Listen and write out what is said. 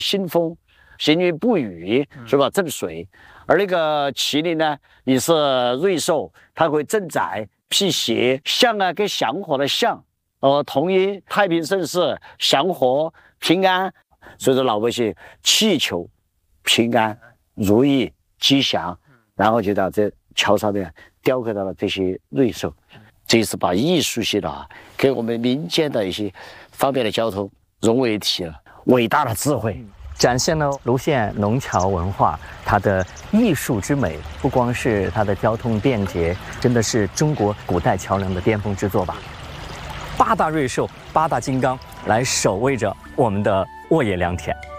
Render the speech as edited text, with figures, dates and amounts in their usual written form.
兴风，行云布雨，是吧？镇水。而那个麒麟呢，也是瑞兽，它可以镇宅、辟邪。象啊，跟祥和的象，同音，太平盛世、祥和、平安。所以说老百姓祈求平安、如意、吉祥，然后就到这桥上面雕刻到了这些瑞兽。这是把艺术性的跟我们民间的一些方便的交通融为一体了，伟大的智慧。 展现了泸县农桥文化它的艺术之美，不光是它的交通便捷，真的是中国古代桥梁的巅峰之作吧。8大瑞兽、8大金刚来守卫着我们的沃野良田。